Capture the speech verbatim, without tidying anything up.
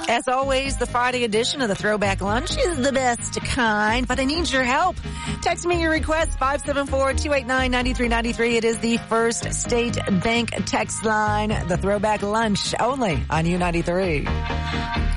As always, the Friday edition of the Throwback Lunch is the best kind, but I need your help. Text me your request, five seven four, two eight nine, nine three nine three. It is the First State Bank text line, the Throwback Lunch, only on U ninety-three.